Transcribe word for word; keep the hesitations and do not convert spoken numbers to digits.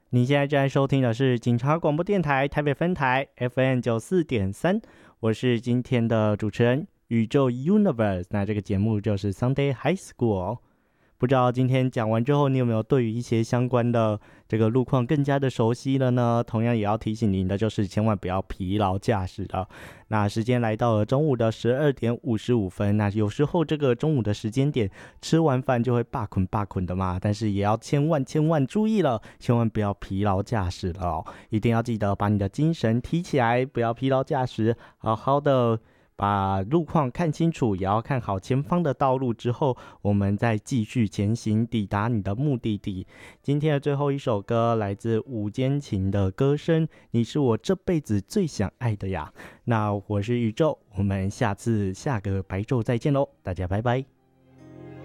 你现在正在收听的是警察广播电台台北分台 F M 九四点三，我是今天的主持人宇宙 Universe。那这个节目就是 Sunday High School。不知道今天讲完之后，你有没有对于一些相关的这个路况更加的熟悉了呢？同样也要提醒您的就是，千万不要疲劳驾驶了。那时间来到了中午的十二点五十五分，那有时候这个中午的时间点，吃完饭就会罢困罢困的嘛，但是也要千万千万注意了，千万不要疲劳驾驶了哦，一定要记得把你的精神提起来，不要疲劳驾驶，好好的把路况看清楚，也要看好前方的道路之后，我们再继续前行，抵达你的目的地。今天的最后一首歌来自五间琴的歌声，你是我这辈子最想爱的呀。那我是宇宙，我们下次下个白昼再见喽，大家拜拜。